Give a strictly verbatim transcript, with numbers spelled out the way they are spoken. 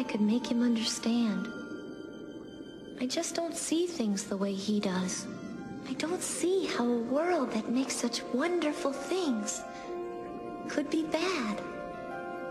I could make him understand. I just don't see things the way he does. I don't see how a world that makes such wonderful things could be bad.